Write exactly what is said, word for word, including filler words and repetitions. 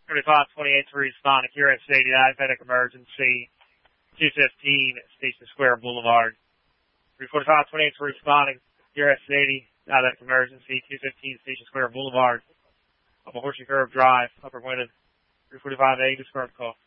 thirty-five twenty-eight to respond to U S eighty-nine FedEx emergency, two fifteen Station Square Boulevard. three forty-five twenty-eight to respond to U S eighty FedEx emergency, two fifteen Station Square Boulevard, up a Horseshoe Curve Drive, Upper Winton. three forty-five A, describe the call.